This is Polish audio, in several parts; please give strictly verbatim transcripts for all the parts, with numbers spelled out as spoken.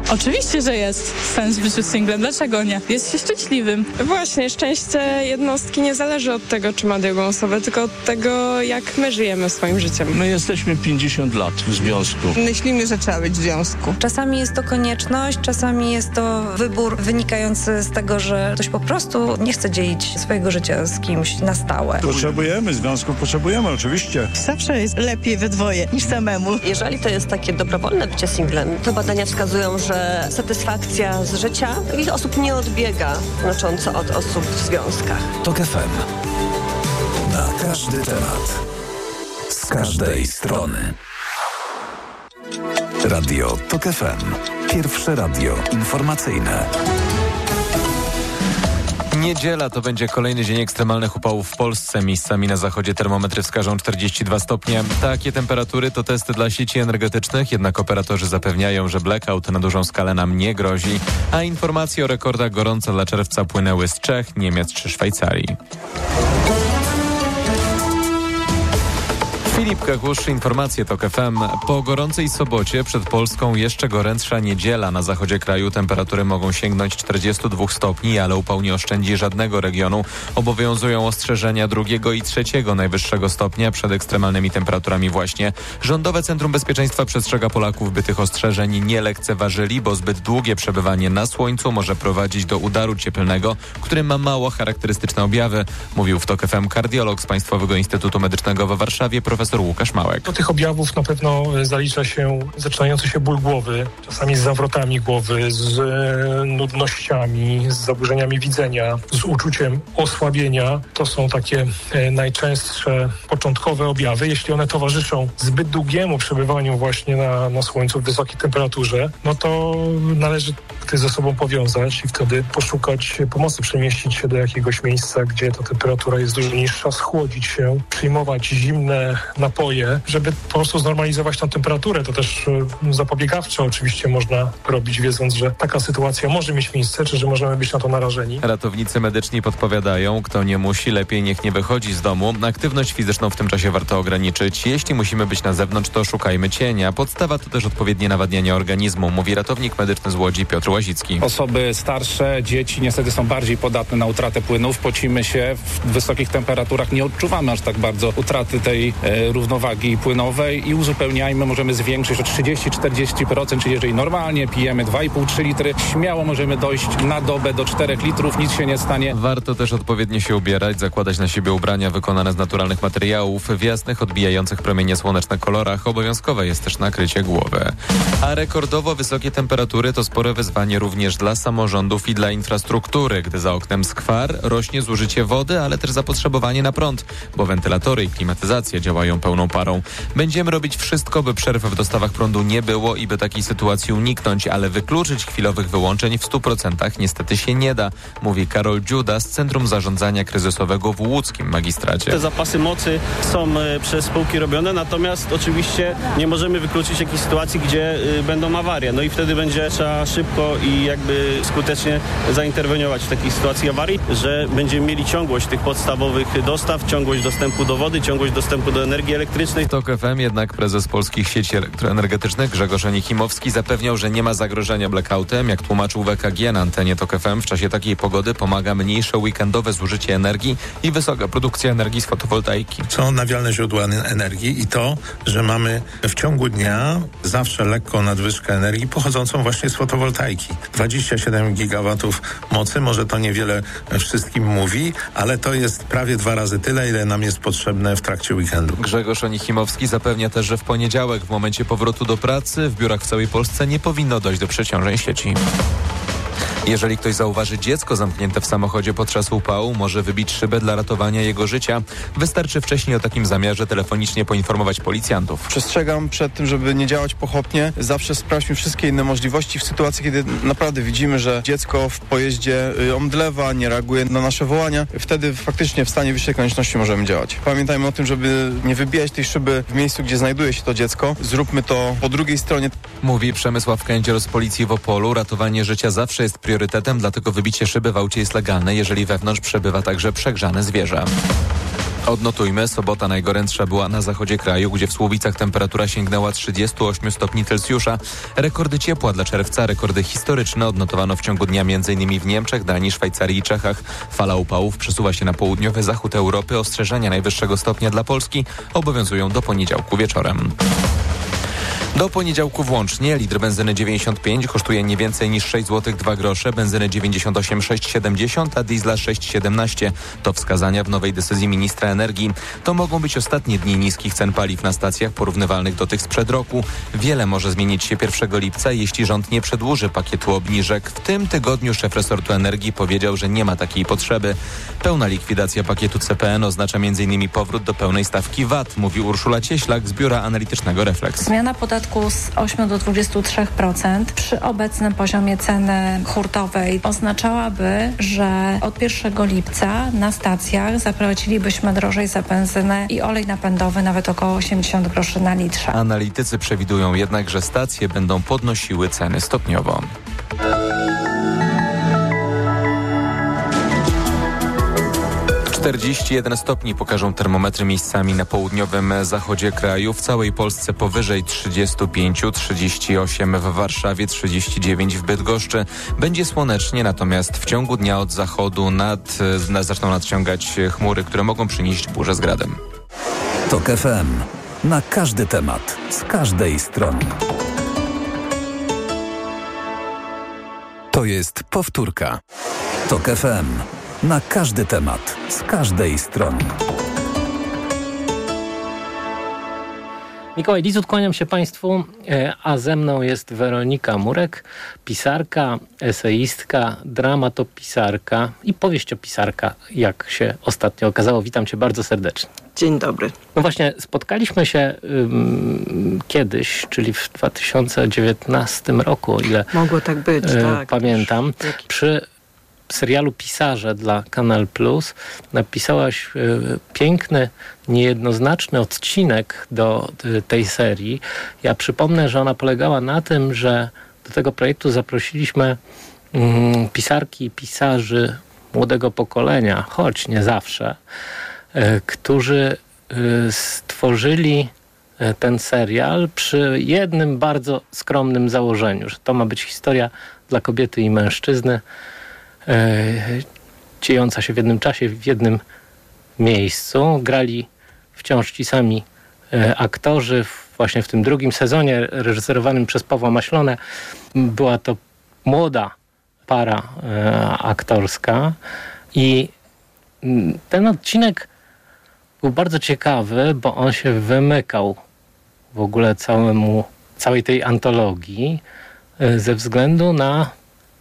Oczywiście, że jest sens w życiu singlem. Dlaczego nie? Jest się szczęśliwym. Właśnie, szczęście jednostki nie zależy od tego, czy ma drugą osobę, tylko od tego, jak my żyjemy swoim życiem. My jesteśmy pięćdziesiąt lat w związku. Myślimy, że trzeba być w związku. Czasami jest to konieczność, czasami jest to wybór wynikający z tego, że ktoś po prostu nie chce dzielić swojego życia z kimś na stałe. Potrzebujemy związków, potrzebujemy oczywiście. Zawsze jest lepiej we dwoje niż samemu. Jeżeli to jest takie dobrowolne bycie singlem, to badania wskazują, że satysfakcja z życia takich osób nie odbiega znacząco od osób w związkach. TOK F M. Na każdy temat. Z każdej strony. Radio TOK F M. Pierwsze radio informacyjne. Niedziela to będzie kolejny dzień ekstremalnych upałów w Polsce. Miejscami na zachodzie termometry wskażą czterdzieści dwa stopnie. Takie temperatury to testy dla sieci energetycznych, jednak operatorzy zapewniają, że blackout na dużą skalę nam nie grozi, a informacje o rekordach gorąca dla czerwca płynęły z Czech, Niemiec czy Szwajcarii. Filip Kakusz, informacje TOK F M. Po gorącej sobocie przed Polską jeszcze gorętsza niedziela. Na zachodzie kraju temperatury mogą sięgnąć czterdziestu dwóch stopni, ale upał nie oszczędzi żadnego regionu. Obowiązują ostrzeżenia drugiego i trzeciego najwyższego stopnia przed ekstremalnymi temperaturami właśnie. Rządowe Centrum Bezpieczeństwa przestrzega Polaków, by tych ostrzeżeń nie lekceważyli, bo zbyt długie przebywanie na słońcu może prowadzić do udaru cieplnego, który ma mało charakterystyczne objawy, mówił w TOK F M kardiolog z Państwowego Instytutu Medycznego we Warszawie, profesor Łukasz Małek. Do tych objawów na pewno zalicza się zaczynający się ból głowy, czasami z zawrotami głowy, z nudnościami, z zaburzeniami widzenia, z uczuciem osłabienia. To są takie najczęstsze początkowe objawy. Jeśli one towarzyszą zbyt długiemu przebywaniu właśnie na, na słońcu w wysokiej temperaturze, no to należy to ze sobą powiązać i wtedy poszukać pomocy, przemieścić się do jakiegoś miejsca, gdzie ta temperatura jest dużo niższa, schłodzić się, przyjmować zimne napoje, żeby po prostu znormalizować tą temperaturę. To też zapobiegawczo oczywiście można robić, wiedząc, że taka sytuacja może mieć miejsce, czy że możemy być na to narażeni. Ratownicy medyczni podpowiadają, kto nie musi, lepiej niech nie wychodzi z domu. Aktywność fizyczną w tym czasie warto ograniczyć. Jeśli musimy być na zewnątrz, to szukajmy cienia. Podstawa to też odpowiednie nawadnianie organizmu, mówi ratownik medyczny z Łodzi Piotr Łazicki. Osoby starsze, dzieci niestety są bardziej podatne na utratę płynów. Pocimy się w wysokich temperaturach, nie odczuwamy aż tak bardzo utraty tej e, równowagi płynowej i uzupełniajmy, możemy zwiększyć o trzydzieści do czterdziestu procent, czyli jeżeli normalnie pijemy dwa i pół do trzech litry, śmiało możemy dojść na dobę do czterech litrów, nic się nie stanie. Warto też odpowiednio się ubierać, zakładać na siebie ubrania wykonane z naturalnych materiałów, w jasnych, odbijających promienie słoneczne kolorach. Obowiązkowe jest też nakrycie głowy. A rekordowo wysokie temperatury to spore wyzwanie również dla samorządów i dla infrastruktury, gdy za oknem skwar, rośnie zużycie wody, ale też zapotrzebowanie na prąd, bo wentylatory i klimatyzacja działają pełną parą. Będziemy robić wszystko, by przerw w dostawach prądu nie było i by takiej sytuacji uniknąć, ale wykluczyć chwilowych wyłączeń w stu procentach niestety się nie da, mówi Karol Dziuda z Centrum Zarządzania Kryzysowego w łódzkim magistracie. Te zapasy mocy są przez spółki robione, natomiast oczywiście nie możemy wykluczyć jakiejś sytuacji, gdzie y, będą awarie. No i wtedy będzie trzeba szybko i jakby skutecznie zainterweniować w takiej sytuacji awarii, że będziemy mieli ciągłość tych podstawowych dostaw, ciągłość dostępu do wody, ciągłość dostępu do energii elektrycznej. W TOK F M jednak prezes Polskich Sieci Elektroenergetycznych Grzegorz Onichimowski zapewniał, że nie ma zagrożenia blackoutem. Jak tłumaczył W K G na antenie TOK F M, w czasie takiej pogody pomaga mniejsze weekendowe zużycie energii i wysoka produkcja energii z fotowoltaiki. Są odnawialne źródła energii i to, że mamy w ciągu dnia zawsze lekką nadwyżkę energii pochodzącą właśnie z fotowoltaiki. dwadzieścia siedem gigawatów mocy, może to niewiele wszystkim mówi, ale to jest prawie dwa razy tyle, ile nam jest potrzebne w trakcie weekendu. Grzegorz Onichimowski zapewnia też, że w poniedziałek w momencie powrotu do pracy w biurach w całej Polsce nie powinno dojść do przeciążeń sieci. Jeżeli ktoś zauważy dziecko zamknięte w samochodzie podczas upału, może wybić szybę dla ratowania jego życia. Wystarczy wcześniej o takim zamiarze telefonicznie poinformować policjantów. Przestrzegam przed tym, żeby nie działać pochopnie. Zawsze sprawdźmy wszystkie inne możliwości w sytuacji, kiedy naprawdę widzimy, że dziecko w pojeździe omdlewa, nie reaguje na nasze wołania. Wtedy faktycznie w stanie wyższej konieczności możemy działać. Pamiętajmy o tym, żeby nie wybijać tej szyby w miejscu, gdzie znajduje się to dziecko. Zróbmy to po drugiej stronie. Mówi Przemysław Kędzior z Policji w Opolu. Ratowanie życia zawsze jest priorytetem, dlatego wybicie szyby w aucie jest legalne, jeżeli wewnątrz przebywa także przegrzane zwierzę. Odnotujmy, sobota najgorętsza była na zachodzie kraju, gdzie w Słubicach temperatura sięgnęła trzydzieści osiem stopni Celsjusza. Rekordy ciepła dla czerwca, rekordy historyczne odnotowano w ciągu dnia m.in. w Niemczech, Danii, Szwajcarii i Czechach. Fala upałów przesuwa się na południowy zachód Europy. Ostrzeżenia najwyższego stopnia dla Polski obowiązują do poniedziałku wieczorem. Do poniedziałku włącznie litr benzyny dziewięćdziesiąt pięć kosztuje nie więcej niż sześć złotych dwa grosze, benzyny dziewięćdziesiąt osiem sześć siedemdziesiąt, a diesla sześć siedemnaście. To wskazania w nowej decyzji ministra energii. To mogą być ostatnie dni niskich cen paliw na stacjach porównywalnych do tych sprzed roku. Wiele może zmienić się pierwszego lipca, jeśli rząd nie przedłuży pakietu obniżek. W tym tygodniu szef resortu energii powiedział, że nie ma takiej potrzeby. Pełna likwidacja pakietu C P N oznacza między innymi powrót do pełnej stawki V A T, mówi Urszula Cieślak z biura analitycznego Reflex. Zmiana podatku z ośmiu do dwudziestu trzech procent przy obecnym poziomie ceny hurtowej oznaczałaby, że od pierwszego lipca na stacjach zapłacilibyśmy drożej za benzynę i olej napędowy nawet około osiemdziesiąt groszy na litrze. Analitycy przewidują jednak, że stacje będą podnosiły ceny stopniowo. czterdzieści jeden stopni pokażą termometry miejscami na południowym zachodzie kraju. W całej Polsce powyżej trzydzieści pięć, trzydzieści osiem w Warszawie, trzydzieści dziewięć w Bydgoszczy. Będzie słonecznie, natomiast w ciągu dnia od zachodu nad, nad, zaczną nadciągać chmury, które mogą przynieść burzę z gradem. Tok F M. Na każdy temat, z każdej strony. To jest powtórka. Tok F M. Na każdy temat, z każdej strony. Mikołaj Lizut, kłaniam się Państwu, a ze mną jest Weronika Murek, pisarka, eseistka, dramatopisarka i powieściopisarka, jak się ostatnio okazało. Witam Cię bardzo serdecznie. Dzień dobry. No właśnie, spotkaliśmy się um, kiedyś, czyli w dwa tysiące dziewiętnastym roku, o ile mogło tak być, e, tak. pamiętam, przy serialu Pisarze dla Kanal Plus napisałaś y, piękny, niejednoznaczny odcinek do y, tej serii. Ja przypomnę, że ona polegała na tym, że do tego projektu zaprosiliśmy y, pisarki i pisarzy młodego pokolenia, choć nie zawsze, y, którzy y, stworzyli y, ten serial przy jednym bardzo skromnym założeniu, że to ma być historia dla kobiety i mężczyzny, dziejąca się w jednym czasie, w jednym miejscu. Grali wciąż ci sami aktorzy. Właśnie w tym drugim sezonie reżyserowanym przez Pawła Maślonę była to młoda para aktorska i ten odcinek był bardzo ciekawy, bo on się wymykał w ogóle całemu, całej tej antologii ze względu na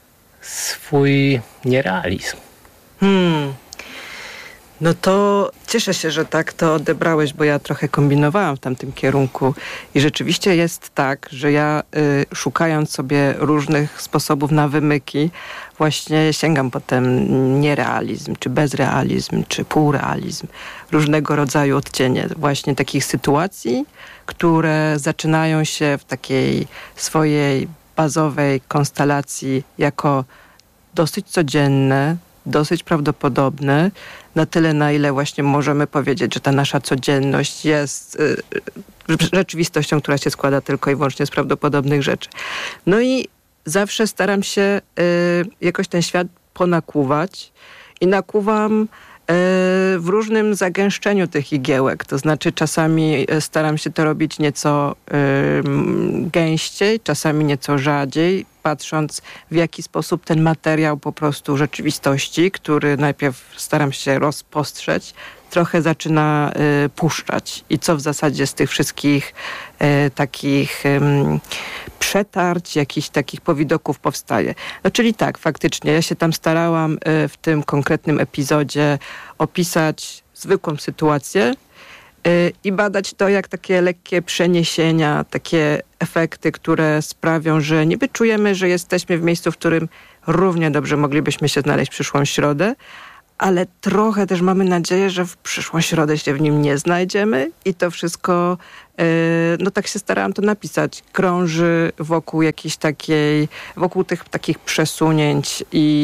swój nierealizm. Hmm. No to cieszę się, że tak to odebrałeś, bo ja trochę kombinowałam w tamtym kierunku i rzeczywiście jest tak, że ja y, szukając sobie różnych sposobów na wymyki właśnie sięgam po ten nierealizm, czy bezrealizm, czy półrealizm, różnego rodzaju odcienie właśnie takich sytuacji, które zaczynają się w takiej swojej bazowej konstelacji jako dosyć codzienne, dosyć prawdopodobne, na tyle, na ile właśnie możemy powiedzieć, że ta nasza codzienność jest y, rzeczywistością, która się składa tylko i wyłącznie z prawdopodobnych rzeczy. No i zawsze staram się y, jakoś ten świat ponakuwać i nakuwam w różnym zagęszczeniu tych igiełek. To znaczy czasami staram się to robić nieco y, gęściej, czasami nieco rzadziej, patrząc w jaki sposób ten materiał po prostu rzeczywistości, który najpierw staram się rozpostrzeć, trochę zaczyna y, puszczać. I co w zasadzie z tych wszystkich y, takich y, przetarć, jakichś takich powidoków powstaje. No czyli tak, faktycznie, ja się tam starałam y, w tym konkretnym epizodzie opisać zwykłą sytuację y, i badać to jak takie lekkie przeniesienia, takie efekty, które sprawią, że niby czujemy, że jesteśmy w miejscu, w którym równie dobrze moglibyśmy się znaleźć w przyszłą środę, ale trochę też mamy nadzieję, że w przyszłą środę się w nim nie znajdziemy i to wszystko, yy, no tak się starałam to napisać, krąży wokół jakiejś takiej, wokół tych takich przesunięć i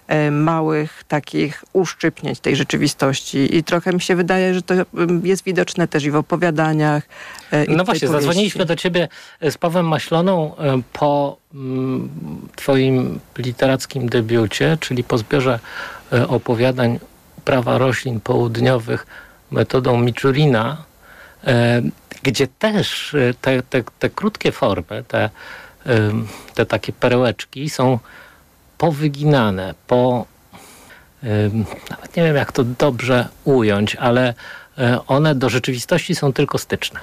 e, małych takich uszczypnięć tej rzeczywistości i trochę mi się wydaje, że to jest widoczne też i w opowiadaniach. E, i no właśnie, powieści. zadzwoniliśmy do ciebie z Pawłem Maśloną e, po m, twoim literackim debiucie, czyli po zbiorze e, opowiadań Uprawa roślin południowych metodą Miczurina, e, gdzie też te, te, te krótkie formy, te, te takie perełeczki są powyginane, po... Nawet nie wiem, jak to dobrze ująć, ale one do rzeczywistości są tylko styczne.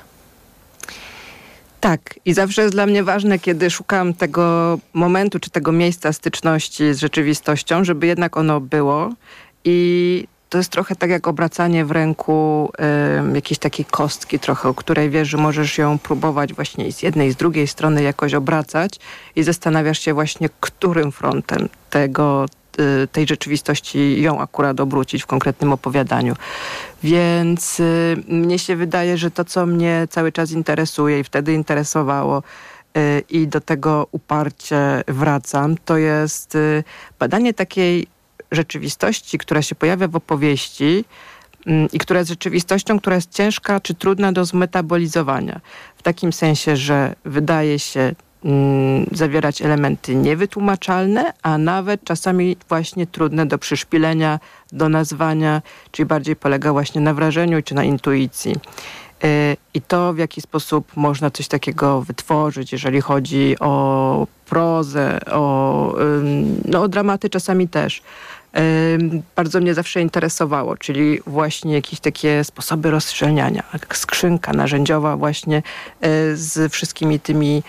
Tak. I zawsze jest dla mnie ważne, kiedy szukam tego momentu, czy tego miejsca styczności z rzeczywistością, żeby jednak ono było. I to jest trochę tak jak obracanie w ręku y, jakiejś takiej kostki trochę, o której wiesz, że możesz ją próbować właśnie i z jednej i z drugiej strony jakoś obracać i zastanawiasz się właśnie, którym frontem tego, y, tej rzeczywistości ją akurat obrócić w konkretnym opowiadaniu. Więc y, mnie się wydaje, że to, co mnie cały czas interesuje i wtedy interesowało, y, i do tego uparcie wracam, to jest y, badanie takiej rzeczywistości, która się pojawia w opowieści mm, i która jest rzeczywistością, która jest ciężka czy trudna do zmetabolizowania. W takim sensie, że wydaje się mm, zawierać elementy niewytłumaczalne, a nawet czasami właśnie trudne do przyszpilenia, do nazwania, czyli bardziej polega właśnie na wrażeniu czy na intuicji. Yy, I to, w jaki sposób można coś takiego wytworzyć, jeżeli chodzi o prozę, o, yy, no, o dramaty czasami też. Yy, bardzo mnie zawsze interesowało, czyli właśnie jakieś takie sposoby rozstrzelniania, jak skrzynka narzędziowa właśnie yy, z wszystkimi tymi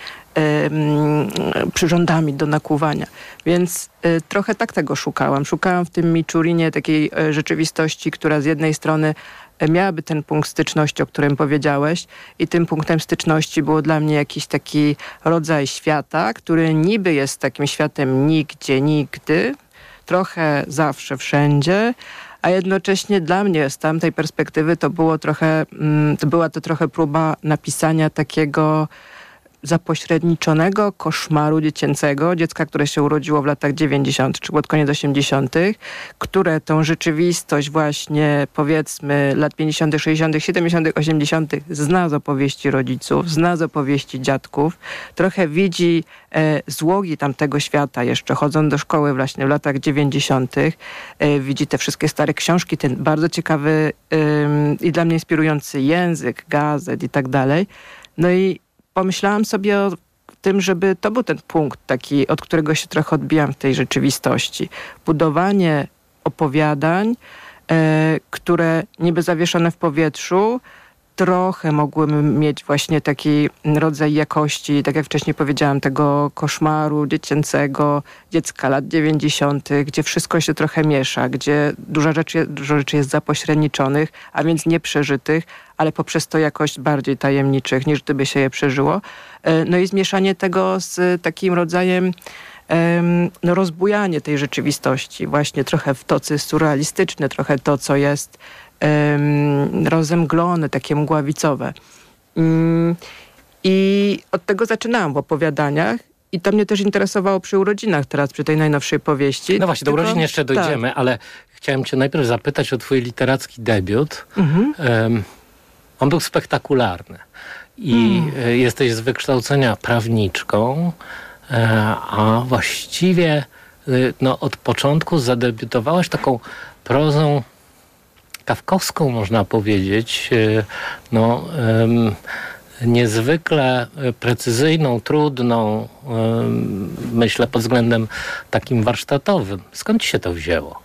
yy, przyrządami do nakłuwania. Więc yy, trochę tak tego szukałam. Szukałam w tym Miczurinie takiej yy, rzeczywistości, która z jednej strony miałaby ten punkt styczności, o którym powiedziałeś, i tym punktem styczności było dla mnie jakiś taki rodzaj świata, który niby jest takim światem nigdzie, nigdy, trochę zawsze, wszędzie, a jednocześnie dla mnie z tamtej perspektywy to było trochę, to była to trochę próba napisania takiego zapośredniczonego koszmaru dziecięcego, dziecka, które się urodziło w latach dziewięćdziesiątych czy pod koniec osiemdziesiątych, które tą rzeczywistość właśnie powiedzmy lat pięćdziesiątych, sześćdziesiątych, siedemdziesiątych, osiemdziesiątych zna z opowieści rodziców, zna z opowieści dziadków, trochę widzi e, złogi tamtego świata jeszcze, chodząc do szkoły właśnie w latach dziewięćdziesiątych. E, widzi te wszystkie stare książki, ten bardzo ciekawy e, i dla mnie inspirujący język, gazet i tak dalej. No i pomyślałam sobie o tym, żeby to był ten punkt taki, od którego się trochę odbijam w tej rzeczywistości. Budowanie opowiadań, e, które niby zawieszone w powietrzu, trochę mogłyby mieć właśnie taki rodzaj jakości, tak jak wcześniej powiedziałam, tego koszmaru dziecięcego, dziecka lat dziewięćdziesiątych, gdzie wszystko się trochę miesza, gdzie dużo rzeczy, dużo rzeczy jest zapośredniczonych, a więc nieprzeżytych, ale poprzez to jakość bardziej tajemniczych, niż gdyby się je przeżyło. No i zmieszanie tego z takim rodzajem no, rozbujanie tej rzeczywistości, właśnie trochę w to, co jest surrealistyczne, trochę to, co jest um, rozemglone, takie mgławicowe. Um, I od tego zaczynałam w opowiadaniach i to mnie też interesowało przy urodzinach teraz, przy tej najnowszej powieści. No właśnie, do Tylko, urodzin jeszcze dojdziemy, tak. Ale chciałem cię najpierw zapytać o twój literacki debiut. Mhm. Um, on był spektakularny i hmm. jesteś z wykształcenia prawniczką, a właściwie no, od początku zadebiutowałaś taką prozą kafkowską, można powiedzieć, no, um, niezwykle precyzyjną, trudną, um, myślę pod względem takim warsztatowym. Skąd ci się to wzięło?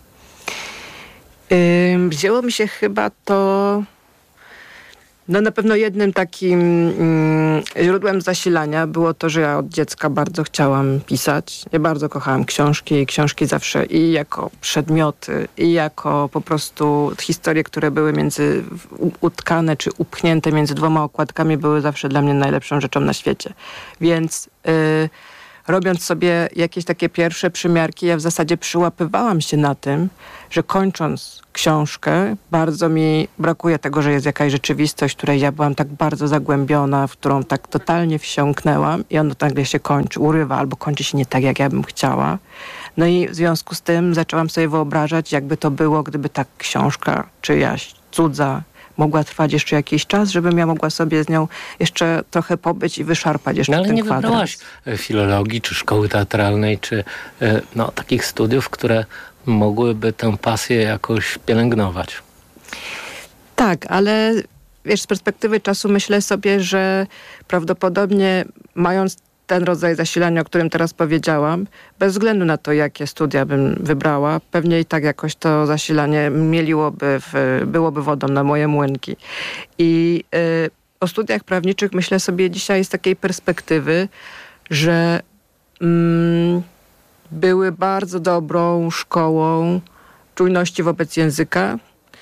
Ym, wzięło mi się chyba to... No na pewno jednym takim mm, źródłem zasilania było to, że ja od dziecka bardzo chciałam pisać. Ja bardzo kochałam książki, książki zawsze i jako przedmioty, i jako po prostu historie, które były między utkane czy upchnięte między dwoma okładkami, były zawsze dla mnie najlepszą rzeczą na świecie. Więc y, robiąc sobie jakieś takie pierwsze przymiarki, ja w zasadzie przyłapywałam się na tym, że kończąc książkę, bardzo mi brakuje tego, że jest jakaś rzeczywistość, w której ja byłam tak bardzo zagłębiona, w którą tak totalnie wsiąknęłam i ono nagle się kończy, urywa albo kończy się nie tak, jak ja bym chciała. No i w związku z tym zaczęłam sobie wyobrażać, jakby to było, gdyby ta książka czyjaś, cudza, mogła trwać jeszcze jakiś czas, żebym ja mogła sobie z nią jeszcze trochę pobyć i wyszarpać jeszcze No ale ten nie kwadrans. wybrałaś filologii, czy szkoły teatralnej, czy no, takich studiów, które mogłyby tę pasję jakoś pielęgnować. Tak, ale wiesz, z perspektywy czasu myślę sobie, że prawdopodobnie mając ten rodzaj zasilania, o którym teraz powiedziałam, bez względu na to, jakie studia bym wybrała, pewnie i tak jakoś to zasilanie mieliłoby, w, byłoby wodą na moje młynki. I y, o studiach prawniczych myślę sobie dzisiaj z takiej perspektywy, że mm, były bardzo dobrą szkołą czujności wobec języka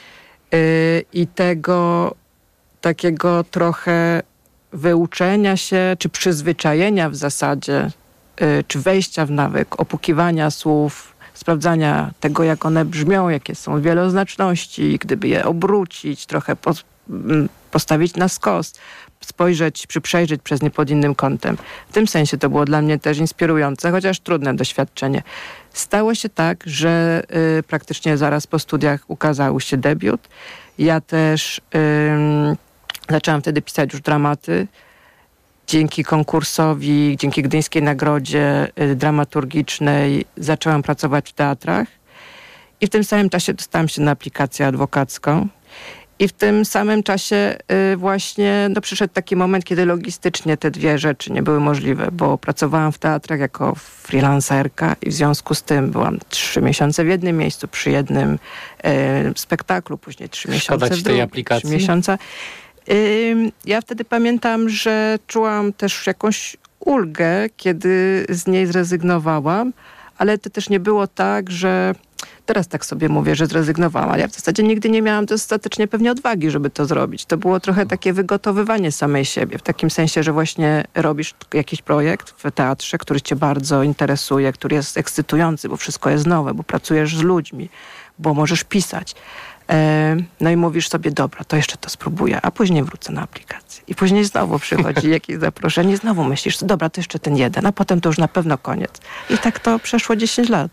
y, i tego takiego trochę wyuczenia się, czy przyzwyczajenia w zasadzie, y, czy wejścia w nawyk, opukiwania słów, sprawdzania tego, jak one brzmią, jakie są wieloznaczności, gdyby je obrócić, trochę po, m, postawić na skos, spojrzeć, przyprzejrzeć przez nie pod innym kątem. W tym sensie to było dla mnie też inspirujące, chociaż trudne doświadczenie. Stało się tak, że y, praktycznie zaraz po studiach ukazał się debiut. Ja też y, zaczęłam wtedy pisać już dramaty. Dzięki konkursowi, dzięki Gdyńskiej Nagrodzie y, Dramaturgicznej zaczęłam pracować w teatrach i w tym samym czasie dostałam się na aplikację adwokacką. I w tym samym czasie y, właśnie no, przyszedł taki moment, kiedy logistycznie te dwie rzeczy nie były możliwe, bo pracowałam w teatrach jako freelancerka i w związku z tym byłam trzy miesiące w jednym miejscu przy jednym y, spektaklu, później trzy miesiące w drugim. tej aplikacji? Trzy miesiące. Y, ja wtedy pamiętam, że czułam też jakąś ulgę, kiedy z niej zrezygnowałam, ale to też nie było tak, że teraz tak sobie mówię, że zrezygnowałam, ale ja w zasadzie nigdy nie miałam dostatecznie pewnie odwagi, żeby to zrobić. To było trochę takie wygotowywanie samej siebie, w takim sensie, że właśnie robisz jakiś projekt w teatrze, który cię bardzo interesuje, który jest ekscytujący, bo wszystko jest nowe, bo pracujesz z ludźmi, bo możesz pisać. No i mówisz sobie, dobra, to jeszcze to spróbuję, a później wrócę na aplikację. I później znowu przychodzi jakieś zaproszenie, znowu myślisz, dobra, to jeszcze ten jeden, a potem to już na pewno koniec. I tak to przeszło dziesięć lat.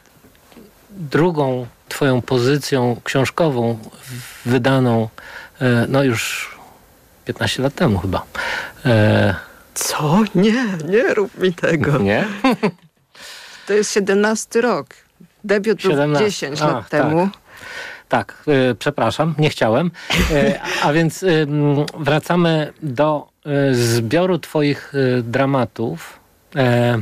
Drugą twoją pozycją książkową wydaną no już piętnaście lat temu chyba. E... Co? Nie, nie rób mi tego. Nie? To jest siedemnasty rok. Debiut siedemnaście. był dziesięć A, lat temu. Tak. Tak, y, przepraszam, nie chciałem. Y, a więc y, wracamy do y, zbioru twoich y, dramatów. Y,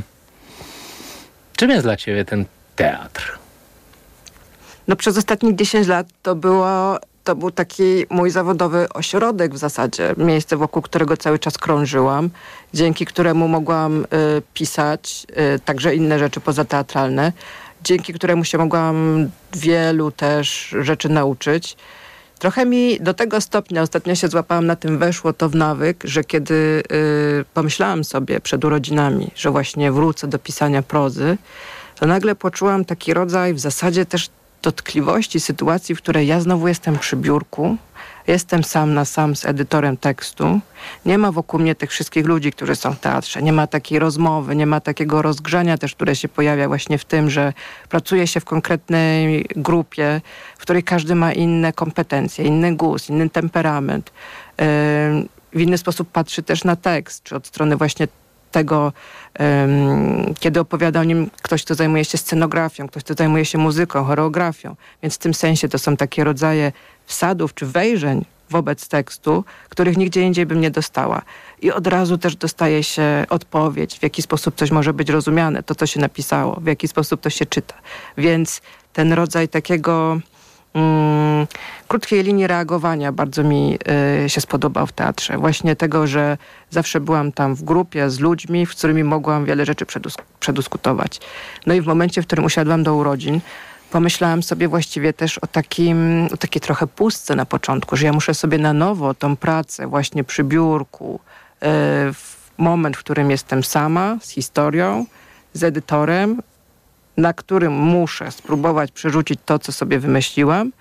czym jest dla ciebie ten teatr? No przez ostatnich dziesięć lat to było, to był taki mój zawodowy ośrodek w zasadzie. Miejsce, wokół którego cały czas krążyłam, dzięki któremu mogłam y, pisać y, także inne rzeczy pozateatralne, dzięki któremu się mogłam wielu też rzeczy nauczyć. Trochę mi do tego stopnia, ostatnio się złapałam na tym, weszło to w nawyk, że kiedy y, pomyślałam sobie przed urodzinami, że właśnie wrócę do pisania prozy, to nagle poczułam taki rodzaj w zasadzie też dotkliwości sytuacji, w której ja znowu jestem przy biurku, jestem sam na sam z edytorem tekstu, nie ma wokół mnie tych wszystkich ludzi, którzy są w teatrze, nie ma takiej rozmowy, nie ma takiego rozgrzania też, które się pojawia właśnie w tym, że pracuje się w konkretnej grupie, w której każdy ma inne kompetencje, inny gust, inny temperament, yy, w inny sposób patrzy też na tekst, czy od strony właśnie tego, um, kiedy opowiada o nim ktoś, kto zajmuje się scenografią, ktoś, kto zajmuje się muzyką, choreografią. Więc w tym sensie to są takie rodzaje wsadów czy wejrzeń wobec tekstu, których nigdzie indziej bym nie dostała. I od razu też dostaje się odpowiedź, w jaki sposób coś może być rozumiane, to, co się napisało, w jaki sposób to się czyta. Więc ten rodzaj takiego Mm, krótkiej linii reagowania bardzo mi y, się spodobał w teatrze. Właśnie tego, że zawsze byłam tam w grupie z ludźmi, z którymi mogłam wiele rzeczy przedus- przedyskutować. No i w momencie, w którym usiadłam do urodzin, pomyślałam sobie właściwie też o takim, o takiej trochę pustce na początku, że ja muszę sobie na nowo tą pracę właśnie przy biurku, y, w moment, w którym jestem sama, z historią, z edytorem, na którym muszę spróbować przerzucić to, co sobie wymyśliłam,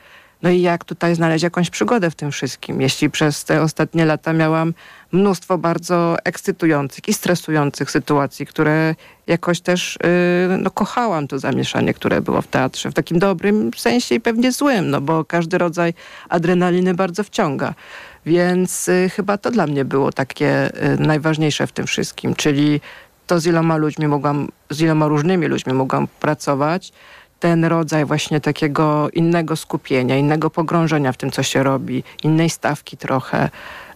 No i jak tutaj znaleźć jakąś przygodę w tym wszystkim, jeśli przez te ostatnie lata miałam mnóstwo bardzo ekscytujących i stresujących sytuacji, które jakoś też yy, no, kochałam to zamieszanie, które było w teatrze, w takim dobrym sensie i pewnie złym, no bo każdy rodzaj adrenaliny bardzo wciąga. Więc y, chyba to dla mnie było takie y, najważniejsze w tym wszystkim, czyli to z iloma ludźmi mogłam, z iloma różnymi ludźmi mogłam pracować, ten rodzaj właśnie takiego innego skupienia, innego pogrążenia w tym, co się robi, innej stawki trochę.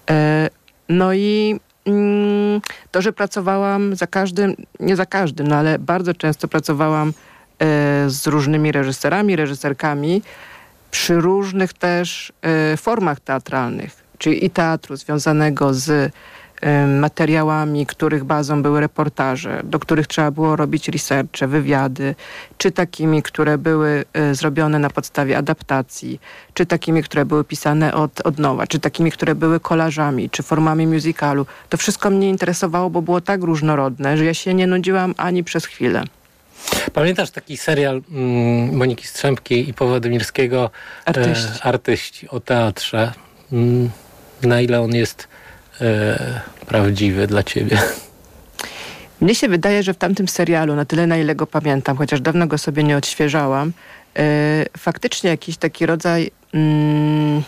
No i to, że pracowałam za każdym, nie za każdym, no ale bardzo często pracowałam z różnymi reżyserami, reżyserkami przy różnych też formach teatralnych, czyli i teatru związanego z materiałami, których bazą były reportaże, do których trzeba było robić researche, wywiady, czy takimi, które były y, zrobione na podstawie adaptacji, czy takimi, które były pisane od, od nowa, czy takimi, które były kolażami, czy formami musicalu. To wszystko mnie interesowało, bo było tak różnorodne, że ja się nie nudziłam ani przez chwilę. Pamiętasz taki serial mm, Moniki Strzępki i Pawła Demirskiego Artyści. E, artyści o teatrze? Mm, na ile on jest E, prawdziwy dla ciebie? Mnie się wydaje, że w tamtym serialu, na tyle na ile go pamiętam, chociaż dawno go sobie nie odświeżałam, e, faktycznie jakiś taki rodzaj mm,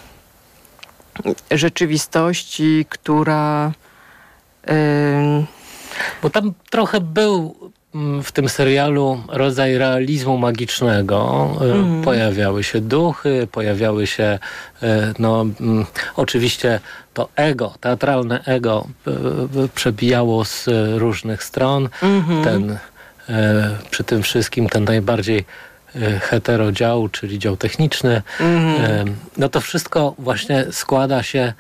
rzeczywistości, która... E, Bo tam trochę był w tym serialu rodzaj realizmu magicznego. Mm. Pojawiały się duchy, pojawiały się no oczywiście to ego, teatralne ego przebijało z różnych stron. Mm-hmm. Ten, przy tym wszystkim ten najbardziej heterodział, czyli dział techniczny. Mm-hmm. No to wszystko właśnie składa się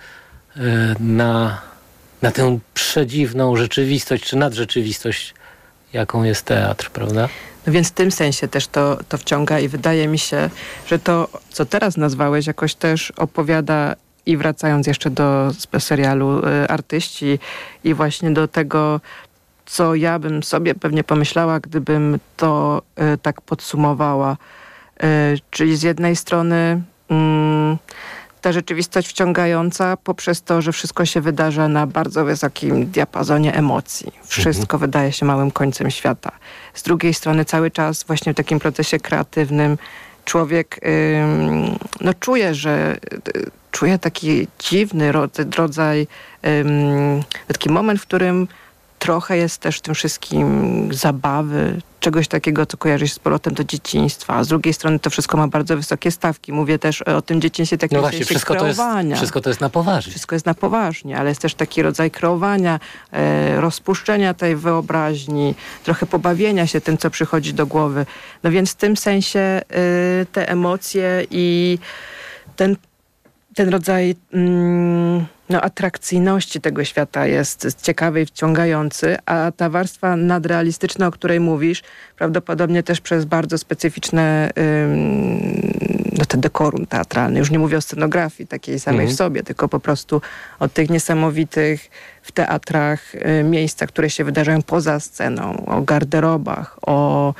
na, na tę przedziwną rzeczywistość, czy nadrzeczywistość, jaką jest teatr, prawda? No więc w tym sensie też to, to wciąga i wydaje mi się, że to, co teraz nazwałeś, jakoś też opowiada i wracając jeszcze do serialu y, Artyści i właśnie do tego, co ja bym sobie pewnie pomyślała, gdybym to y, tak podsumowała. Y, czyli z jednej strony mm, ta rzeczywistość wciągająca poprzez to, że wszystko się wydarza na bardzo wysokim diapazonie emocji. Wszystko mhm. wydaje się małym końcem świata. Z drugiej strony cały czas właśnie w takim procesie kreatywnym człowiek ym, no czuje, że y, czuje taki dziwny rodzaj, ym, taki moment, w którym trochę jest też w tym wszystkim zabawy, czegoś takiego, co kojarzy się z powrotem do dzieciństwa. A z drugiej strony to wszystko ma bardzo wysokie stawki. Mówię też o tym dzieciństwie takim no właśnie, wszystko kreowania. To jest, wszystko to jest na poważnie. Wszystko jest na poważnie, ale jest też taki rodzaj kreowania, e, rozpuszczenia tej wyobraźni, trochę pobawienia się tym, co przychodzi do głowy. No więc w tym sensie e, te emocje i ten ten rodzaj mm, no, atrakcyjności tego świata jest ciekawy i wciągający, a ta warstwa nadrealistyczna, o której mówisz, prawdopodobnie też przez bardzo specyficzne ym, no, te dekorum teatralne. Już nie mówię o scenografii takiej samej mm. w sobie, tylko po prostu o tych niesamowitych w teatrach y, miejscach, które się wydarzają poza sceną, o garderobach, o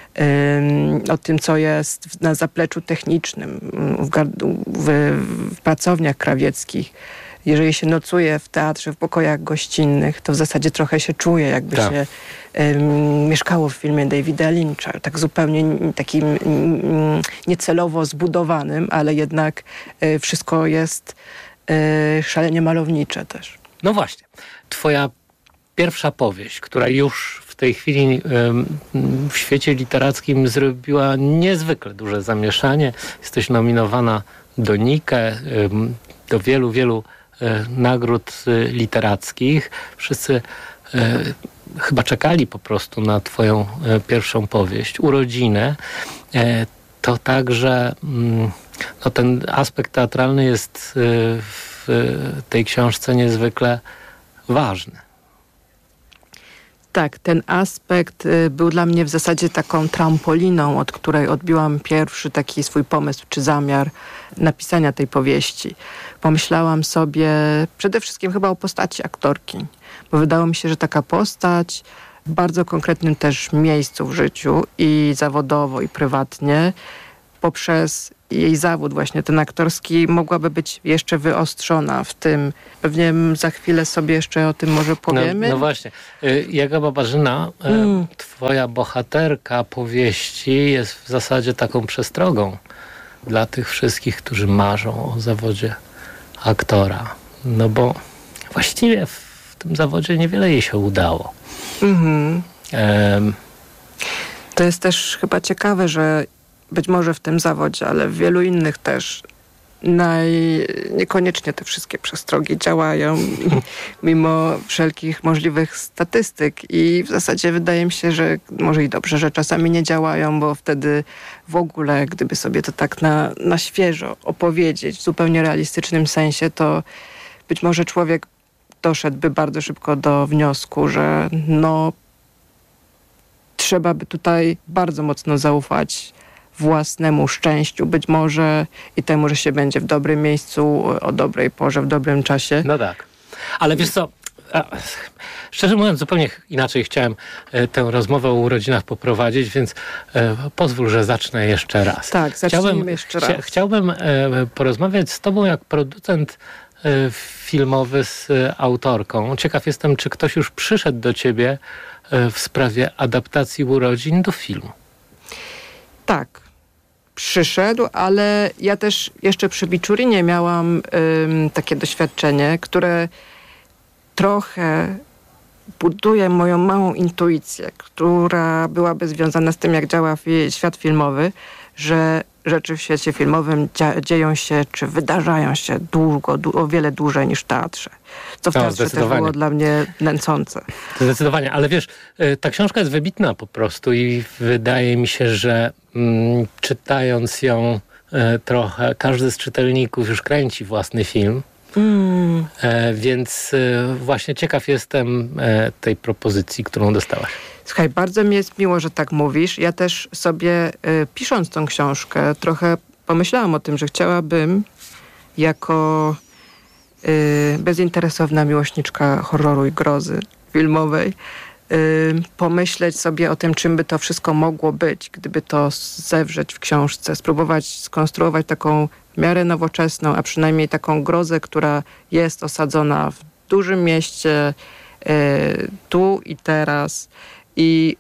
o tym, co jest na zapleczu technicznym, w, w, w pracowniach krawieckich. Jeżeli się nocuje w teatrze, w pokojach gościnnych, to w zasadzie trochę się czuje, jakby tak. się um, mieszkało w filmie Davida Lyncha. Tak zupełnie takim um, niecelowo zbudowanym, ale jednak um, wszystko jest um, szalenie malownicze też. No właśnie. Twoja pierwsza powieść, która już w tej chwili w świecie literackim zrobiła niezwykle duże zamieszanie. Jesteś nominowana do Nike, do wielu, wielu nagród literackich. Wszyscy chyba czekali po prostu na twoją pierwszą powieść, Urodzinę. To także no, ten aspekt teatralny jest w tej książce niezwykle ważny. Tak, ten aspekt był dla mnie w zasadzie taką trampoliną, od której odbiłam pierwszy taki swój pomysł czy zamiar napisania tej powieści. Pomyślałam sobie przede wszystkim chyba o postaci aktorki, bo wydało mi się, że taka postać w bardzo konkretnym też miejscu w życiu i zawodowo i prywatnie poprzez jej zawód właśnie ten aktorski mogłaby być jeszcze wyostrzona w tym. Pewnie za chwilę sobie jeszcze o tym może powiemy. No, no właśnie. Jaga Babarzyna, mm. twoja bohaterka powieści jest w zasadzie taką przestrogą dla tych wszystkich, którzy marzą o zawodzie aktora. No bo właściwie w tym zawodzie niewiele jej się udało. Mhm. Um, to jest też chyba ciekawe, że być może w tym zawodzie, ale w wielu innych też naj... niekoniecznie te wszystkie przestrogi działają mimo wszelkich możliwych statystyk i w zasadzie wydaje mi się, że może i dobrze, że czasami nie działają, bo wtedy w ogóle, gdyby sobie to tak na, na świeżo opowiedzieć w zupełnie realistycznym sensie, to być może człowiek doszedłby bardzo szybko do wniosku, że no trzeba by tutaj bardzo mocno zaufać własnemu szczęściu, być może i temu, że się będzie w dobrym miejscu, o dobrej porze, w dobrym czasie. No tak. Ale wiesz co, szczerze mówiąc, zupełnie inaczej chciałem tę rozmowę o urodzinach poprowadzić, więc pozwól, że zacznę jeszcze raz. Tak, zacznijmy chciałbym, jeszcze raz. Chcia, chciałbym porozmawiać z tobą jak producent filmowy z autorką. Ciekaw jestem, czy ktoś już przyszedł do ciebie w sprawie adaptacji urodzin do filmu. Tak, przyszedł, ale ja też jeszcze przy Biczurinie miałam ym, takie doświadczenie, które trochę buduje moją małą intuicję, która byłaby związana z tym, jak działa fi- świat filmowy, że rzeczy w świecie filmowym dzia- dzieją się, czy wydarzają się długo, du- o wiele dłużej niż w teatrze. Co w No, teatrze też było dla mnie nęcące. Zdecydowanie, ale wiesz, ta książka jest wybitna po prostu i wydaje mi się, że mm, czytając ją e, trochę, każdy z czytelników już kręci własny film. Mm. E, więc e, właśnie ciekaw jestem e, tej propozycji, którą dostałaś. Słuchaj, bardzo mi jest miło, że tak mówisz. Ja też sobie y, pisząc tą książkę trochę pomyślałam o tym, że chciałabym jako y, bezinteresowna miłośniczka horroru i grozy filmowej y, pomyśleć sobie o tym, czym by to wszystko mogło być, gdyby to zewrzeć w książce, spróbować skonstruować taką w miarę nowoczesną, a przynajmniej taką grozę, która jest osadzona w dużym mieście, y, tu i teraz. I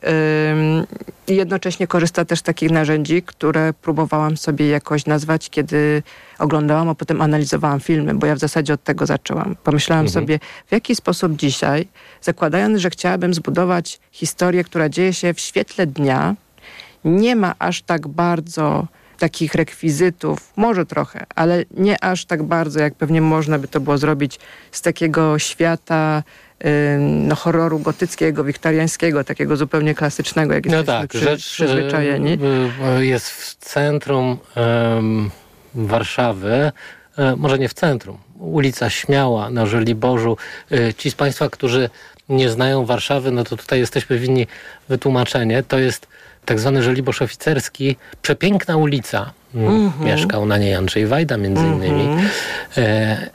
y, jednocześnie korzysta też z takich narzędzi, które próbowałam sobie jakoś nazwać, kiedy oglądałam, a potem analizowałam filmy, bo ja w zasadzie od tego zaczęłam. Pomyślałam mhm. sobie, w jaki sposób dzisiaj, zakładając, że chciałabym zbudować historię, która dzieje się w świetle dnia, nie ma aż tak bardzo takich rekwizytów, może trochę, ale nie aż tak bardzo, jak pewnie można by to było zrobić z takiego świata no, horroru gotyckiego, wiktoriańskiego, takiego zupełnie klasycznego, jak no jesteśmy tak, przy, rzecz przyzwyczajeni. Jest w centrum um, Warszawy, e, może nie w centrum, ulica Śmiała na Żoliborzu. E, ci z Państwa, którzy nie znają Warszawy, no to tutaj jesteśmy winni wytłumaczenie. To jest tak zwany Żoliborz Oficerski, przepiękna ulica. Mm-hmm. Mieszkał na niej Andrzej Wajda między innymi. Mm-hmm. E,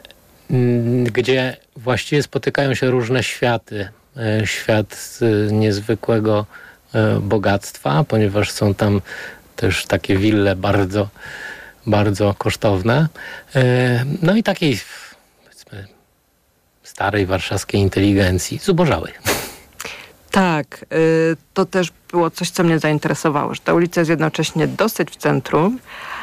gdzie właściwie spotykają się różne światy. Świat niezwykłego bogactwa, ponieważ są tam też takie wille bardzo, bardzo kosztowne. No i takiej, powiedzmy, starej warszawskiej inteligencji, zubożałej. Tak, to też było coś, co mnie zainteresowało, że ta ulica jest jednocześnie dosyć w centrum,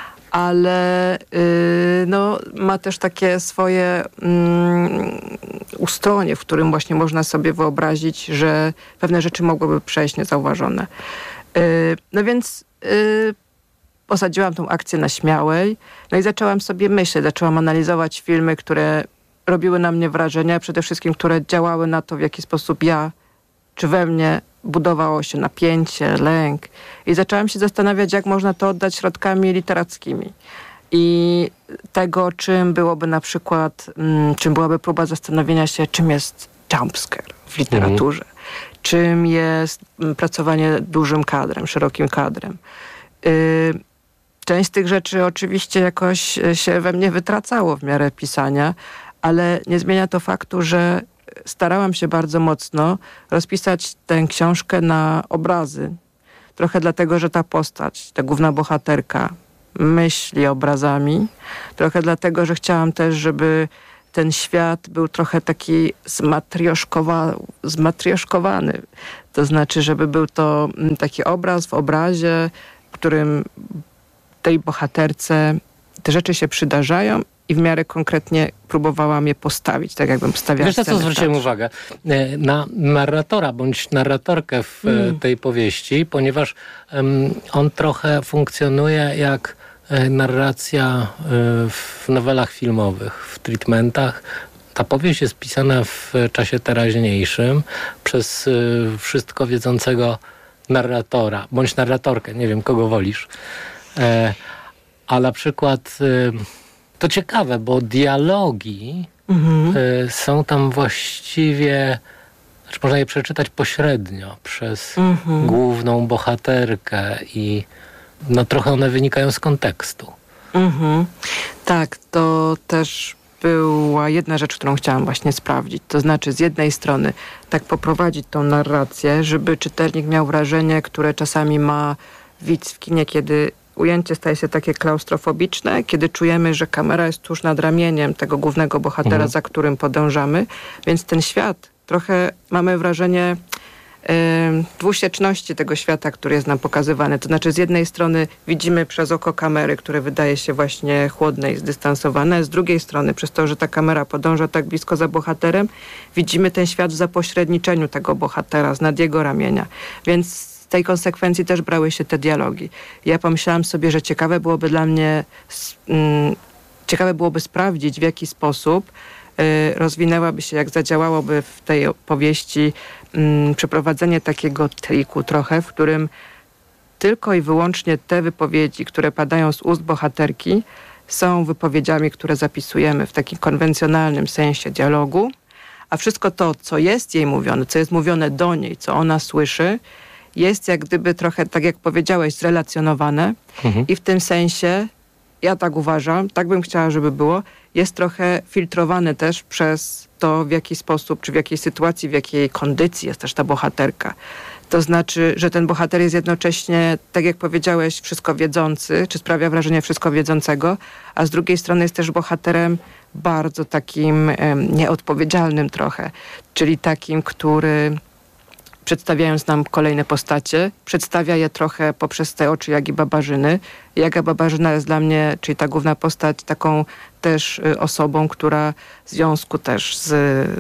ale yy, no, ma też takie swoje mm, ustronie, w którym właśnie można sobie wyobrazić, że pewne rzeczy mogłyby przejść niezauważone. Yy, no więc yy, posadziłam tą akcję na Śmiałej, no i zaczęłam sobie myśleć, zaczęłam analizować filmy, które robiły na mnie wrażenie, a przede wszystkim, które działały na to, w jaki sposób ja, czy we mnie budowało się napięcie, lęk. I zaczęłam się zastanawiać, jak można to oddać środkami literackimi. I tego, czym byłoby na przykład, mm, czym byłaby próba zastanowienia się, czym jest jumpscare w literaturze. Mhm. Czym jest mm, pracowanie dużym kadrem, szerokim kadrem. Y, część z tych rzeczy oczywiście jakoś się we mnie wytracało w miarę pisania, ale nie zmienia to faktu, że starałam się bardzo mocno rozpisać tę książkę na obrazy. Trochę dlatego, że ta postać, ta główna bohaterka, myśli obrazami. Trochę dlatego, że chciałam też, żeby ten świat był trochę taki zmatrioszkowa, zmatrioszkowany. To znaczy, żeby był to taki obraz w obrazie, w którym tej bohaterce te rzeczy się przydarzają i w miarę konkretnie próbowałam je postawić, tak jakbym stawiała Wiesz, na co zwróciłem uwagę? Na narratora bądź narratorkę w mm. tej powieści, ponieważ um, on trochę funkcjonuje jak narracja w nowelach filmowych, w treatmentach. Ta powieść jest pisana w czasie teraźniejszym przez wszystko wiedzącego narratora, bądź narratorkę, nie wiem, kogo wolisz. A na przykład to ciekawe, bo dialogi mhm. są tam właściwie, znaczy można je przeczytać pośrednio przez mhm. główną bohaterkę i no trochę one wynikają z kontekstu. Mhm. Tak, to też była jedna rzecz, którą chciałam właśnie sprawdzić. To znaczy z jednej strony tak poprowadzić tą narrację, żeby czytelnik miał wrażenie, które czasami ma widz w kinie, kiedy ujęcie staje się takie klaustrofobiczne, kiedy czujemy, że kamera jest tuż nad ramieniem tego głównego bohatera, mhm. za którym podążamy. Więc ten świat, trochę mamy wrażenie dwusieczności tego świata, który jest nam pokazywany. To znaczy z jednej strony widzimy przez oko kamery, które wydaje się właśnie chłodne i zdystansowane, z drugiej strony przez to, że ta kamera podąża tak blisko za bohaterem, widzimy ten świat w zapośredniczeniu tego bohatera, z nad jego ramienia. Więc z tej konsekwencji też brały się te dialogi. Ja pomyślałam sobie, że ciekawe byłoby dla mnie mm, ciekawe byłoby sprawdzić, w jaki sposób rozwinęłaby się, jak zadziałałoby w tej opowieści um, przeprowadzenie takiego triku trochę, w którym tylko i wyłącznie te wypowiedzi, które padają z ust bohaterki, są wypowiedziami, które zapisujemy w takim konwencjonalnym sensie dialogu, a wszystko to, co jest jej mówione, co jest mówione do niej, co ona słyszy, jest jak gdyby trochę, tak jak powiedziałeś, zrelacjonowane mhm. i w tym sensie, ja tak uważam, tak bym chciała, żeby było, jest trochę filtrowany też przez to, w jaki sposób, czy w jakiej sytuacji, w jakiej kondycji jest też ta bohaterka. To znaczy, że ten bohater jest jednocześnie, tak jak powiedziałeś, wszystko wiedzący, czy sprawia wrażenie wszystko wiedzącego, a z drugiej strony jest też bohaterem bardzo takim em, nieodpowiedzialnym trochę, czyli takim, który przedstawiając nam kolejne postacie, przedstawia je trochę poprzez te oczy Jagi Babarzyny. Jaga Babarzyna jest dla mnie, czyli ta główna postać, taką też y, osobą, która w związku też z,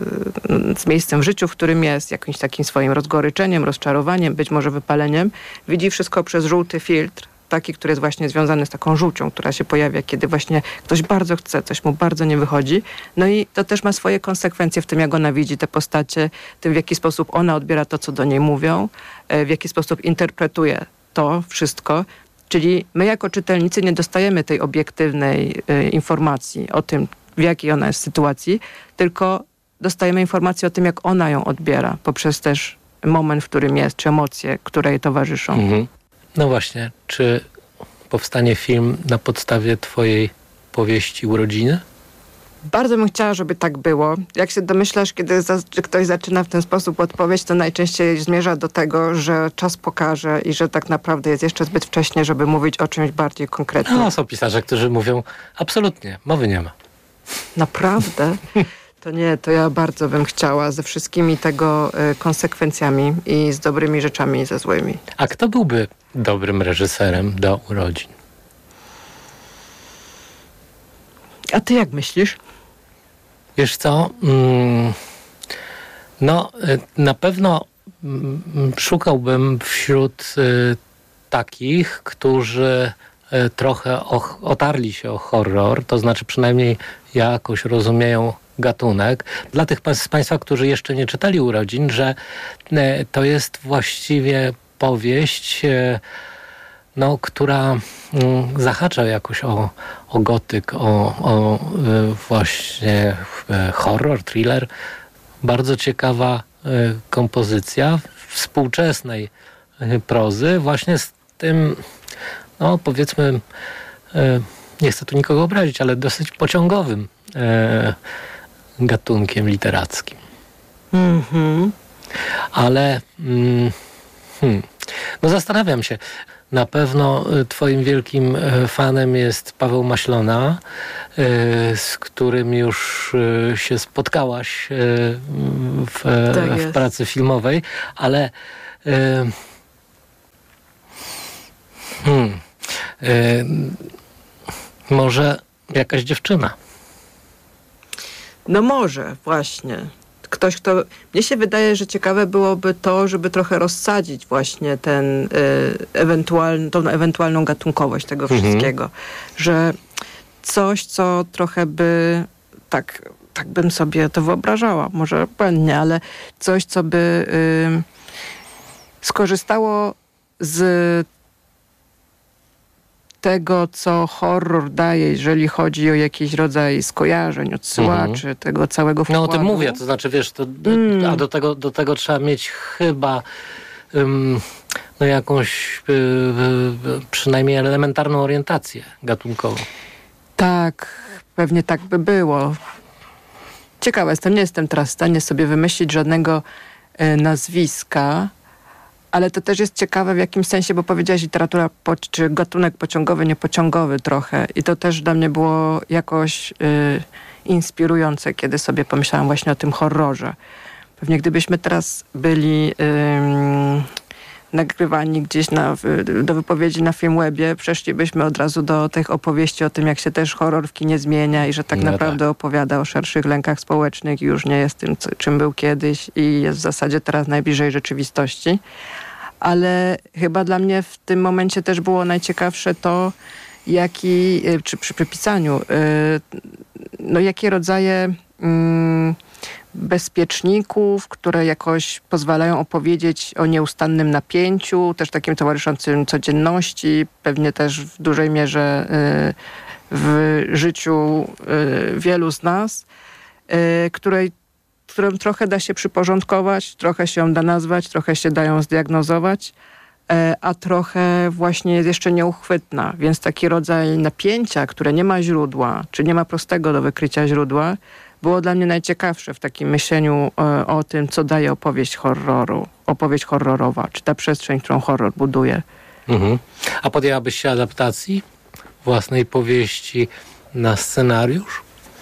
y, z miejscem w życiu, w którym jest, jakimś takim swoim rozgoryczeniem, rozczarowaniem, być może wypaleniem, widzi wszystko przez żółty filtr, taki, który jest właśnie związany z taką żółcią, która się pojawia, kiedy właśnie ktoś bardzo chce, coś mu bardzo nie wychodzi. No i to też ma swoje konsekwencje w tym, jak ona widzi te postacie, tym, w jaki sposób ona odbiera to, co do niej mówią, w jaki sposób interpretuje to wszystko. Czyli my jako czytelnicy nie dostajemy tej obiektywnej y, informacji o tym, w jakiej ona jest sytuacji, tylko dostajemy informację o tym, jak ona ją odbiera, poprzez też moment, w którym jest, czy emocje, które jej towarzyszą. Mhm. No właśnie, czy powstanie film na podstawie twojej powieści Urodziny? Bardzo bym chciała, żeby tak było. Jak się domyślasz, kiedy za, ktoś zaczyna w ten sposób odpowiedź, to najczęściej zmierza do tego, że czas pokaże i że tak naprawdę jest jeszcze zbyt wcześnie, żeby mówić o czymś bardziej konkretnym. No, są pisarze, którzy mówią absolutnie, mowy nie ma. Naprawdę? To nie, to ja bardzo bym chciała ze wszystkimi tego y, konsekwencjami i z dobrymi rzeczami i ze złymi. A kto byłby dobrym reżyserem do urodzin? A ty jak myślisz? Wiesz co? Mm, no, y, na pewno mm, szukałbym wśród y, takich, którzy y, trochę och, otarli się o horror, to znaczy przynajmniej jakoś rozumieją gatunek. Dla tych z Państwa, którzy jeszcze nie czytali Urodzin, że e, to jest właściwie powieść, e, no, która m, zahacza jakoś o, o gotyk, o, o e, właśnie e, horror, thriller. Bardzo ciekawa e, kompozycja współczesnej e, prozy, właśnie z tym, no powiedzmy, e, nie chcę tu nikogo obrazić, ale dosyć pociągowym e, gatunkiem literackim. Mm-hmm. Ale mm, hmm, no zastanawiam się, Na pewno twoim wielkim fanem jest Paweł Maślona, z którym już się spotkałaś w, Tak w pracy filmowej, ale hmm, może jakaś dziewczyna? No może, właśnie. Ktoś, kto... Mnie się wydaje, że ciekawe byłoby to, żeby trochę rozsadzić właśnie ten y, ewentualny, tą ewentualną gatunkowość tego Mhm. wszystkiego. Że coś, co trochę by... Tak, tak bym sobie to wyobrażała. Może błędnie, ale coś, co by y, skorzystało z tego, co horror daje, jeżeli chodzi o jakiś rodzaj skojarzeń, odsyłaczy, Mhm. tego całego No o wkładu. tym mówię, to znaczy wiesz, to, Mm. a do tego, do tego trzeba mieć chyba ym, no jakąś y, y, y, przynajmniej elementarną orientację gatunkową. Tak, pewnie tak by było. Ciekawa jestem, nie jestem teraz w stanie sobie wymyślić żadnego e, nazwiska, ale to też jest ciekawe w jakimś sensie, bo powiedziałaś literatura, po, czy gatunek pociągowy, niepociągowy trochę. I to też dla mnie było jakoś y, inspirujące, kiedy sobie pomyślałam właśnie o tym horrorze. Pewnie gdybyśmy teraz byli ym, nagrywani gdzieś na, do wypowiedzi na Filmwebie, przeszlibyśmy od razu do tych opowieści o tym, jak się też horror w kinie zmienia i że tak No naprawdę tak. opowiada o szerszych lękach społecznych i już nie jest tym, co, czym był kiedyś i jest w zasadzie teraz najbliżej rzeczywistości. Ale chyba dla mnie w tym momencie też było najciekawsze to, jaki, czy przy, przy pisaniu, no jakie rodzaje mm, bezpieczników, które jakoś pozwalają opowiedzieć o nieustannym napięciu, też takim towarzyszącym codzienności, pewnie też w dużej mierze y, w życiu y, wielu z nas, y, której, którą trochę da się przyporządkować, trochę się ją da nazwać, trochę się da ją zdiagnozować, a trochę właśnie jest jeszcze nieuchwytna. Więc taki rodzaj napięcia, które nie ma źródła, czy nie ma prostego do wykrycia źródła, było dla mnie najciekawsze w takim myśleniu o, o tym, co daje opowieść horroru, opowieść horrorowa, czy ta przestrzeń, którą horror buduje. Mhm. A podjęłabyś się adaptacji własnej powieści na scenariusz?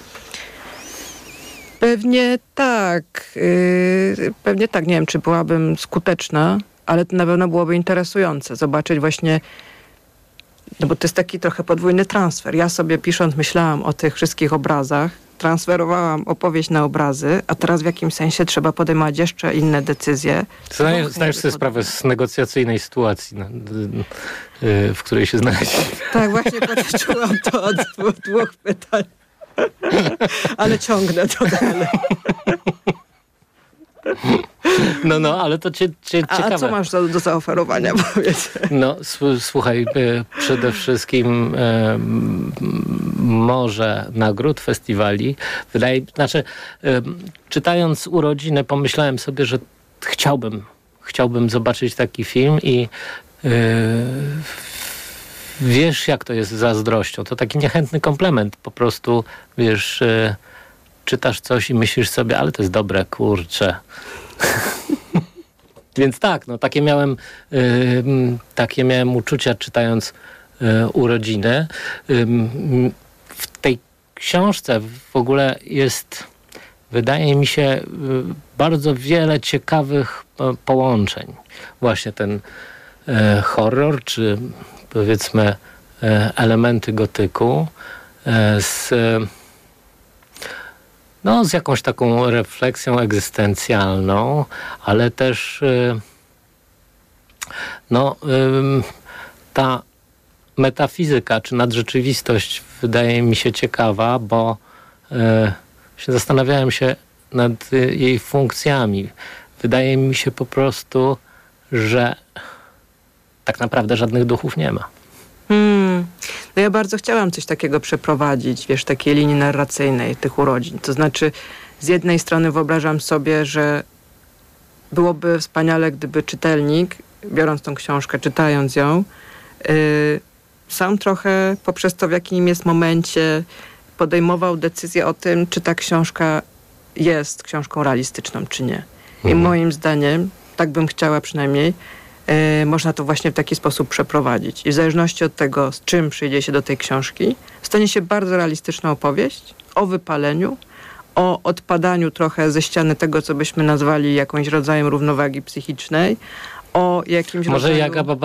Pewnie tak. Yy, pewnie tak. Nie wiem, czy byłabym skuteczna, ale to na pewno byłoby interesujące zobaczyć właśnie, no bo to jest taki trochę podwójny transfer. Ja sobie pisząc myślałam o tych wszystkich obrazach, transferowałam opowieść na obrazy, a teraz w jakimś sensie trzeba podejmować jeszcze inne decyzje. Zdajesz, zdajesz sobie sprawę z negocjacyjnej sytuacji, no, w której się znaleźć. Tak, właśnie poczułam to od dwóch, dwóch pytań. Ale ciągnę to dalej. No, no, ale to cie, cie, ciekawe. A co masz do, do zaoferowania, powiedz? No, słuchaj, przede wszystkim e, może nagród, festiwali. Wydaje, znaczy, e, czytając Urodziny, pomyślałem sobie, że chciałbym, chciałbym zobaczyć taki film i e, wiesz, jak to jest z zazdrością. To taki niechętny komplement. Po prostu, wiesz, e, czytasz coś i myślisz sobie, ale to jest dobre, kurczę. Więc tak, no takie miałem, y, takie miałem uczucia czytając y, Urodziny. Y, w tej książce w ogóle jest, wydaje mi się, y, bardzo wiele ciekawych y, połączeń. Właśnie ten y, horror, czy powiedzmy y, elementy gotyku y, z... Y, No, z jakąś taką refleksją egzystencjalną, ale też yy, no, yy, ta metafizyka czy nadrzeczywistość wydaje mi się ciekawa, bo yy, się zastanawiałem się nad yy, jej funkcjami. Wydaje mi się po prostu, że tak naprawdę żadnych duchów nie ma. Hmm. No ja bardzo chciałam coś takiego przeprowadzić, wiesz, takiej linii narracyjnej tych urodzin. To znaczy, z jednej strony wyobrażam sobie, że byłoby wspaniale, gdyby czytelnik, biorąc tą książkę, czytając ją, yy, sam trochę poprzez to, w jakim jest momencie, podejmował decyzję o tym, czy ta książka jest książką realistyczną, czy nie. I moim zdaniem, tak bym chciała przynajmniej, y, można to właśnie w taki sposób przeprowadzić. I w zależności od tego, z czym przyjdzie się do tej książki, stanie się bardzo realistyczna opowieść o wypaleniu, o odpadaniu trochę ze ściany tego, co byśmy nazwali jakimś rodzajem równowagi psychicznej, o jakimś Może rodzaju... Jaga Baba